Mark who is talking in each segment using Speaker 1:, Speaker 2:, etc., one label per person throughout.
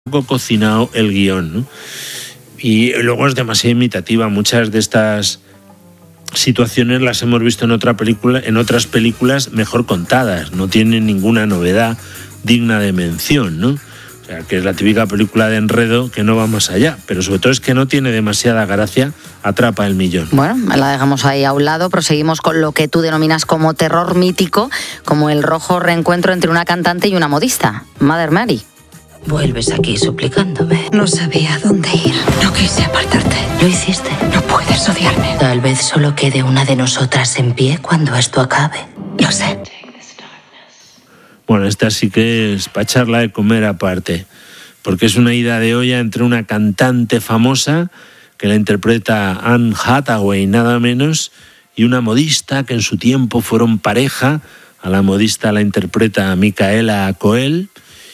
Speaker 1: poco cocinado el guión, ¿no? Y luego es demasiado imitativa. Muchas de estas situaciones las hemos visto en otras películas mejor contadas. No tienen ninguna novedad digna de mención, ¿no? O sea, que es la típica película de enredo que no va más allá, pero sobre todo es que no tiene demasiada gracia, atrapa el millón.
Speaker 2: Bueno, la dejamos ahí a un lado, proseguimos con lo que tú denominas como terror mítico, como el rojo reencuentro entre una cantante y una modista, Mother Mary.
Speaker 3: Vuelves aquí suplicándome. No sabía dónde ir. No quise apartarte. Lo hiciste. No puedes odiarme. Tal vez solo quede una de nosotras en pie cuando esto acabe. Lo sé.
Speaker 1: Bueno, esta sí que es para echarla de comer aparte, porque es una ida de olla entre una cantante famosa, que la interpreta Anne Hathaway nada menos, y una modista que en su tiempo fueron pareja. A la modista la interpreta Micaela Coel,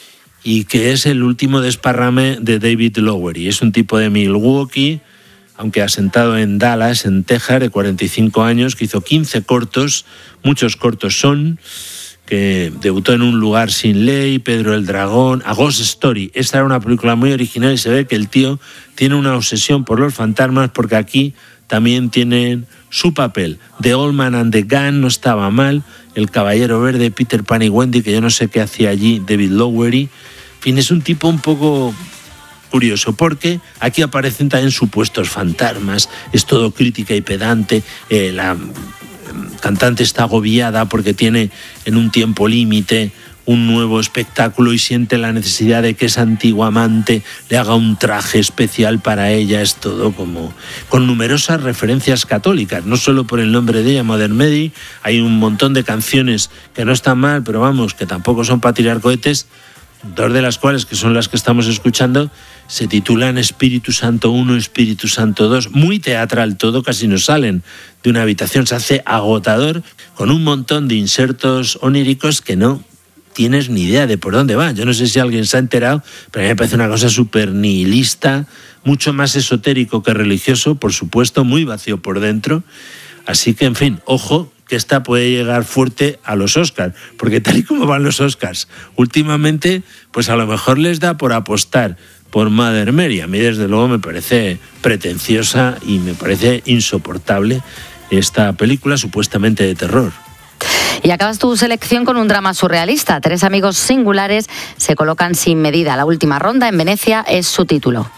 Speaker 1: y que es el último desparrame de David Lowery. Es un tipo de Milwaukee, aunque asentado en Dallas, en Texas, de 45 años, que hizo 15 cortos, muchos cortos son, que debutó en Un lugar sin ley, Pedro el Dragón, A Ghost Story. Esta era una película muy original y se ve que el tío tiene una obsesión por los fantasmas, porque aquí también tienen su papel. The Old Man and the Gun no estaba mal, El Caballero Verde, Peter Pan y Wendy, que yo no sé qué hacía allí David Lowery. En fin, es un tipo un poco curioso, porque aquí aparecen también supuestos fantasmas, es todo crítica y pedante, la cantante está agobiada porque tiene en un tiempo límite un nuevo espectáculo y siente la necesidad de que esa antigua amante le haga un traje especial para ella. Es todo como con numerosas referencias católicas, no solo por el nombre de ella, Mother Mary. Hay un montón de canciones que no están mal, pero vamos, que tampoco son para tirar cohetes. Dos de las cuales, que son las que estamos escuchando, se titulan Espíritu Santo 1, Espíritu Santo 2, muy teatral todo, casi no salen de una habitación, se hace agotador, con un montón de insertos oníricos que no tienes ni idea de por dónde va. Yo no sé si alguien se ha enterado, pero a mí me parece una cosa súper nihilista, mucho más esotérico que religioso, por supuesto, muy vacío por dentro. Así que, en fin, ojo, que esta puede llegar fuerte a los Oscars, porque tal y como van los Oscars últimamente, pues a lo mejor les da por apostar por Mother Mary. A mí, desde luego, me parece pretenciosa y me parece insoportable esta película supuestamente de terror.
Speaker 2: Y acabas tu selección con un drama surrealista. 3 amigos singulares se colocan sin medida. La última ronda en Venecia es su título.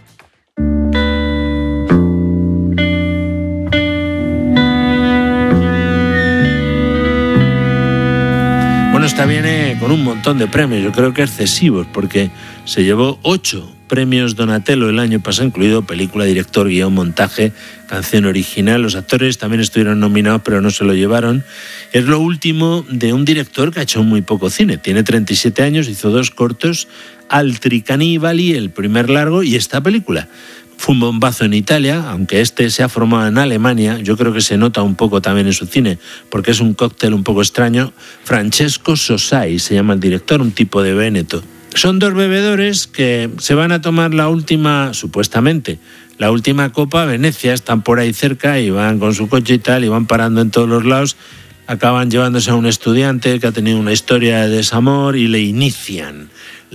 Speaker 1: Esta viene con un montón de premios, yo creo que excesivos, porque se llevó 8 premios Donatello el año pasado, incluido película, director, guión, montaje, canción original. Los actores también estuvieron nominados, pero no se lo llevaron. Es lo último de un director que ha hecho muy poco cine. Tiene 37 años, hizo 2 cortos, Altri Cannibali, el primer largo, y esta película. Fue un bombazo en Italia, aunque este se ha formado en Alemania. Yo creo que se nota un poco también en su cine, porque es un cóctel un poco extraño. Francesco Sosai se llama el director, un tipo de Véneto. Son 2 bebedores que se van a tomar la última, supuestamente, la última copa a Venecia. Están por ahí cerca y van con su coche y tal, y van parando en todos los lados. Acaban llevándose a un estudiante que ha tenido una historia de desamor y le inician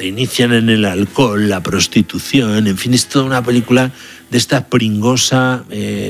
Speaker 1: en el alcohol, la prostitución, en fin, es toda una película de esta pringosa.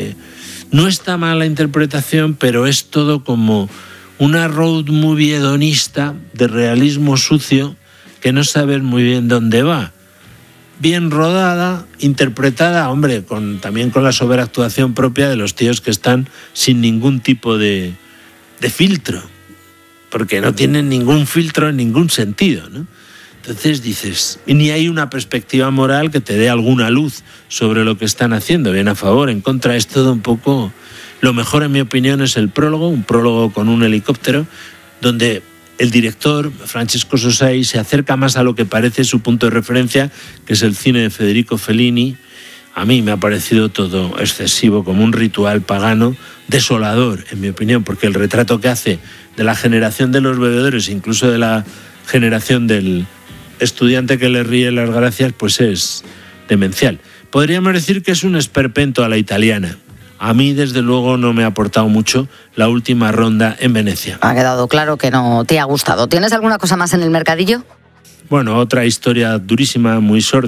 Speaker 1: No está mal la interpretación, pero es todo como una road movie hedonista de realismo sucio que no sabes muy bien dónde va. Bien rodada, interpretada, hombre, también con la sobreactuación propia de los tíos que están sin ningún tipo de filtro, porque no tienen ningún filtro en ningún sentido, ¿no? Entonces dices, ni hay una perspectiva moral que te dé alguna luz sobre lo que están haciendo, bien a favor, en contra, es todo un poco. Lo mejor, en mi opinión, es el prólogo, un prólogo con un helicóptero, donde el director, Francesco Sosai, se acerca más a lo que parece su punto de referencia, que es el cine de Federico Fellini. A mí me ha parecido todo excesivo, como un ritual pagano, desolador, en mi opinión, porque el retrato que hace de la generación de los bebedores, incluso de la generación del estudiante que le ríe las gracias, pues es demencial. Podríamos decir que es un esperpento a la italiana. A mí, desde luego, no me ha aportado mucho la última ronda en Venecia.
Speaker 2: Ha quedado claro que no te ha gustado. ¿Tienes alguna cosa más en el mercadillo?
Speaker 1: Bueno, otra historia durísima, muy sórdida.